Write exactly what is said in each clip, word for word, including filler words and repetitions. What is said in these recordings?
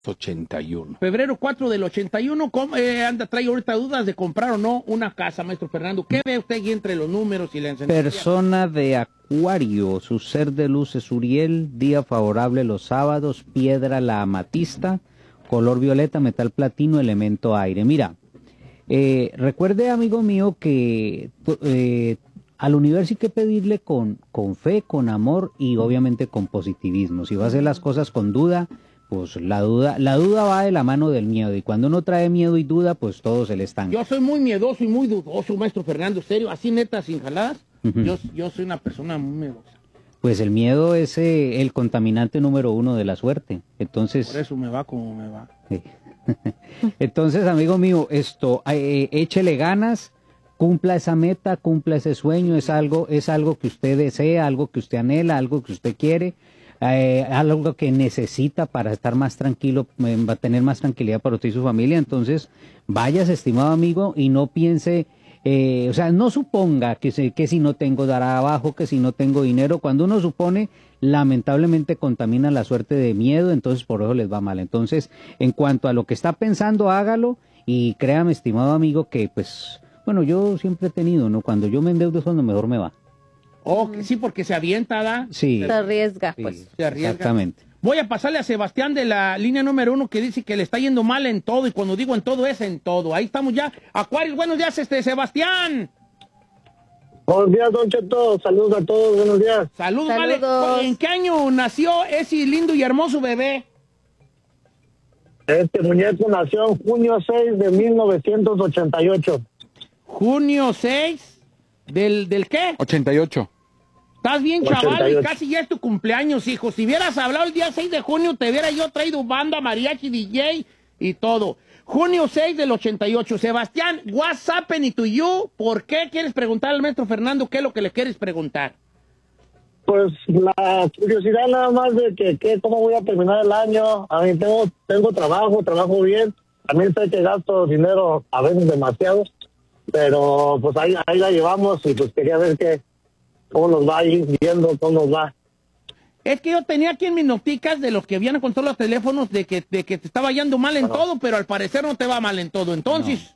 ochenta y uno. Febrero cuatro del ochenta y uno, ¿cómo, eh, anda, trae ahorita dudas de comprar o no una casa, maestro Fernando? ¿Qué ve usted aquí entre los números y la encendería? Persona de Acuario, su ser de luz es Uriel, día favorable los sábados, piedra la amatista, color violeta, metal platino, elemento aire. Mira, eh, recuerde, amigo mío, que eh, al universo hay que pedirle con, con fe, con amor y obviamente con positivismo. Si va a hacer las cosas con duda, pues la duda, la duda va de la mano del miedo, y cuando uno trae miedo y duda, pues todo se le estanca. Yo soy muy miedoso y muy dudoso, maestro Fernando, serio, así neta, sin jaladas. Uh-huh. yo, yo soy una persona muy miedosa. Pues el miedo es eh, el contaminante número uno de la suerte. Entonces, por eso me va como me va. Sí. Entonces, amigo mío, esto, eh, échele ganas, cumpla esa meta, cumpla ese sueño, es algo, es algo que usted desea, algo que usted anhela, algo que usted quiere. Eh, algo que necesita para estar más tranquilo, eh, va a tener más tranquilidad para usted y su familia. Entonces, váyase, estimado amigo, y no piense, eh, o sea, no suponga que, se, que si no tengo dará abajo, que si no tengo dinero. Cuando uno supone, lamentablemente contamina la suerte de miedo, entonces por eso les va mal. Entonces, en cuanto a lo que está pensando, hágalo, y créame, estimado amigo, que pues, bueno, yo siempre he tenido, ¿no? Cuando yo me endeudo es cuando mejor me va. Oh, que sí, porque se avienta, ¿da? Sí. Se arriesga, Sí, pues. Se arriesga. Exactamente. Voy a pasarle a Sebastián de la línea número uno, que dice que le está yendo mal en todo, y cuando digo en todo es en todo. Ahí estamos ya. Acuario, buenos días, este Sebastián. Buenos días, Don Cheto. Saludos a todos, buenos días. Saludos, Saludos. Vale. ¿En qué año nació ese lindo y hermoso bebé? Este muñeco nació en junio seis de mil novecientos ochenta y ocho. Junio seis del, ¿del qué? ochenta y ocho. Estás bien, chaval, ochenta y ocho. y casi ya es tu cumpleaños, hijo. Si hubieras hablado el día seis de junio, te hubiera yo traído banda, mariachi, D J y todo. Junio seis del ochenta y ocho. Sebastián, what's happening to you? ¿Por qué quieres preguntar al maestro Fernando qué es lo que le quieres preguntar? Pues la curiosidad nada más de que, que cómo voy a terminar el año. A mí tengo, tengo trabajo, trabajo bien. También sé que gasto dinero a veces demasiado, pero pues ahí, ahí la llevamos, y pues quería ver que cómo nos va a ir viendo, cómo nos va. Es que yo tenía aquí en mis noticas de los que vienen con todos los teléfonos de que, de que te estaba yendo mal en Ajá. todo, pero al parecer no te va mal en todo. Entonces...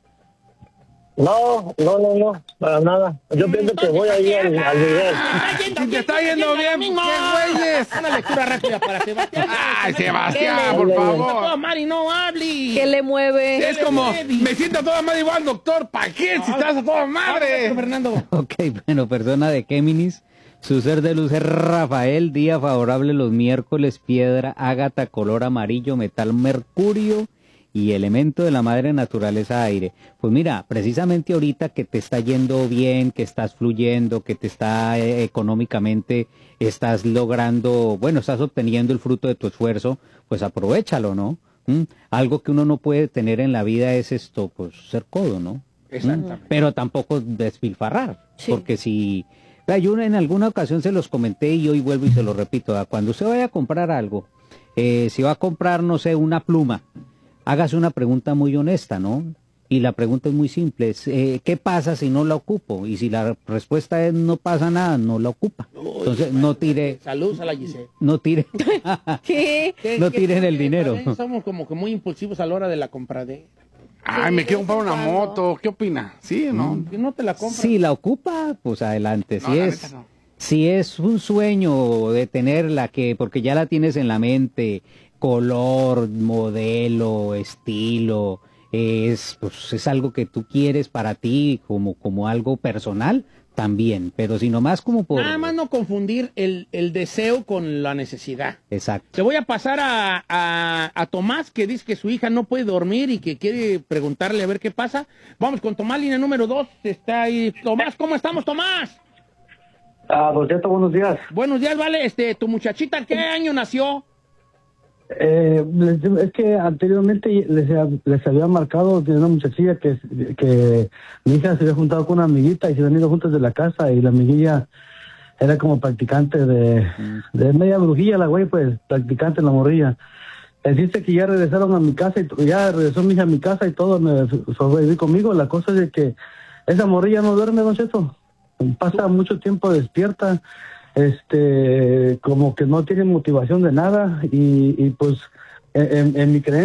No, no, no, no, para nada. Yo pienso que voy a ir al, al nivel. Si te está yendo bien, ¿qué güeyes? Una lectura rápida para Sebastián. Ay, Sebastián, por le- favor. Mari, no hable. ¿Qué le mueve? Es como, me siento a toda madre igual, doctor. ¿Para qué? Si estás a toda madre. Fernando. Ok, bueno, persona de Géminis, su ser de luz es Rafael, día favorable los miércoles, piedra, ágata, color amarillo, metal mercurio y elemento de la madre naturaleza aire. Pues mira, precisamente ahorita que te está yendo bien, que estás fluyendo, que te está eh, económicamente, estás logrando, bueno, estás obteniendo el fruto de tu esfuerzo, pues aprovéchalo, ¿no? ¿Mm? Algo que uno no puede tener en la vida es esto, pues ser codo, ¿no? Exactamente. Pero tampoco despilfarrar, Sí. porque si... Vea, yo en alguna ocasión se los comenté y hoy vuelvo y se lo repito, ¿verdad? Cuando usted vaya a comprar algo, eh, si va a comprar, no sé, una pluma, hágase una pregunta muy honesta, ¿no? Y la pregunta es muy simple, es, eh, ¿qué pasa si no la ocupo? Y si la respuesta es no pasa nada, no la ocupa. Entonces no tire, Saludos a la Giselle. no tire, ¿Qué? no tiren el dinero. Somos como que muy impulsivos a la hora de la compradera. Ay, me quiero comprar una moto. ¿Qué opina? ¿Sí o no? Que no te la compras. Si la ocupa, pues adelante. No, Si la es, neta no. si es un sueño de tenerla, que porque ya la tienes en la mente, color, modelo, estilo, es, pues, es algo que tú quieres para ti como, como algo personal, también. Pero si nomás como por... Nada más no confundir el, el deseo con la necesidad. Exacto. Te voy a pasar a, a, a Tomás, que dice que su hija no puede dormir y que quiere preguntarle a ver qué pasa. Vamos con Tomás, línea número dos. Está ahí. Tomás, ¿cómo estamos, Tomás? Ah, Don Cheto, buenos días. Buenos días, vale. Este, tu muchachita, ¿qué año nació? Eh, les- es que anteriormente les, les había marcado de una muchachilla que, que mi hija se había juntado con una amiguita y se habían ido juntas de la casa, y la amiguilla era como practicante de, de media brujilla, la güey, pues practicante en la morrilla. Existe que ya regresaron a mi casa, y to- ya regresó mi hija a mi casa y todo, me fue a vivir conmigo. La cosa es de que esa morrilla no duerme, Don Cheto. Pasa mucho tiempo despierta, este, como que no tiene motivación de nada, y, y pues en, en mi creencia